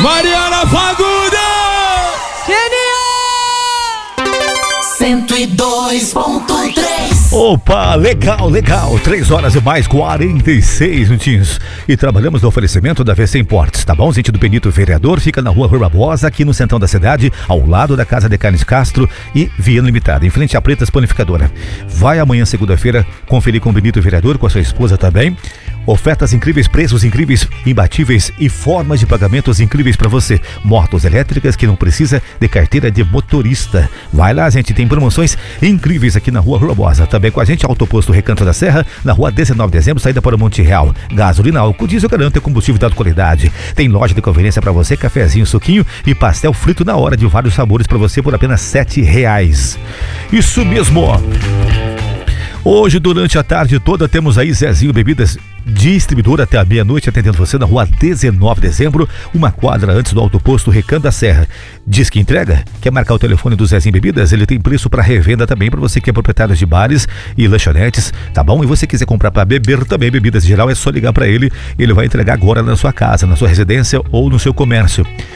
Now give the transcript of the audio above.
Mariana Fagundes! Genial! 102.3. Opa, legal. 3 horas e mais 46 minutinhos. E trabalhamos no oferecimento da VC Imports, tá bom? Gente do Benito Vereador, fica na rua Rui Barbosa, aqui no centrão da cidade, ao lado da Casa de Carnes Castro e Viana Limitada, em frente à Pretas Panificadora. Vai amanhã, segunda-feira, conferir com o Benito Vereador, com a sua esposa também. Ofertas incríveis, preços incríveis, imbatíveis e formas de pagamentos incríveis para você. Motos elétricas que não precisa de carteira de motorista. Vai lá, gente, tem promoções incríveis aqui na rua Rui Barbosa. Também com a gente, Autoposto Recanto da Serra, na rua 19 de dezembro, saída para o Monte Real. Gasolina, álcool diesel, garante combustível de alta qualidade. Tem loja de conveniência para você, cafezinho, suquinho e pastel frito na hora de vários sabores para você por apenas R$7. Isso mesmo! Hoje, durante a tarde toda, temos aí Zezinho Bebidas, distribuidora até a meia-noite, atendendo você na rua 19 de dezembro, uma quadra antes do autoposto Recanto da Serra. Diz que entrega? Quer marcar o telefone do Zezinho Bebidas? Ele tem preço para revenda também, para você que é proprietário de bares e lanchonetes, tá bom? E você quiser comprar para beber também, bebidas em geral, é só ligar para ele. Ele vai entregar agora na sua casa, na sua residência ou no seu comércio.